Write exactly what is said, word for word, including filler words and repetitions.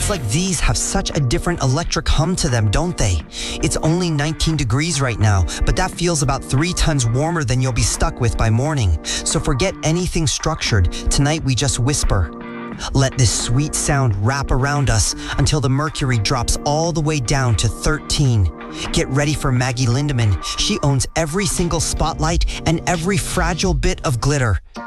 Nights like these have such a different electric hum to them, don't they? It's only nineteen degrees right now, but that feels about three tons warmer than you'll be stuck with by morning. So forget anything structured. Tonight we just whisper. Let this sweet sound wrap around us until the mercury drops all the way down to thirteen. Get ready for Maggie Lindemann. She owns every single spotlight and every fragile bit of glitter.